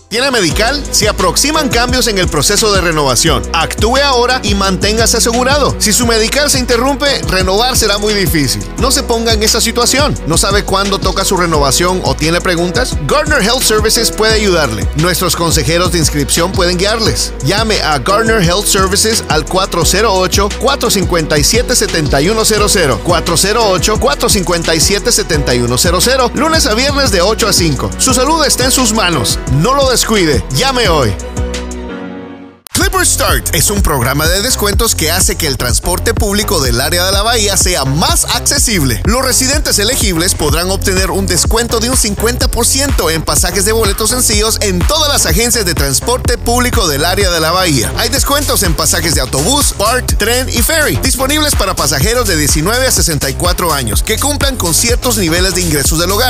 ¿Tiene medical? Se aproximan cambios en el proceso de renovación. Actúe ahora y manténgase asegurado. Si su medical se interrumpe, renovar será muy difícil. No se ponga en esa situación. ¿No sabe cuándo toca su renovación o tiene preguntas? Gardner Health Services puede ayudarle. Nuestros consejeros de inscripción pueden guiarles. Llame a Gardner Health Services al 408-457-7100. 408-457-7100. Lunes a viernes de 8 a 5. Su salud está en sus manos. No lo descuide. Llame hoy. Clipper Start es un programa de descuentos que hace que el transporte público del área de la bahía sea más accesible. Los residentes elegibles podrán obtener un descuento de un 50% en pasajes de boletos sencillos en todas las agencias de transporte público del área de la bahía. Hay descuentos en pasajes de autobús, BART, tren y ferry, disponibles para pasajeros de 19 a 64 años que cumplan con ciertos niveles de ingresos del hogar.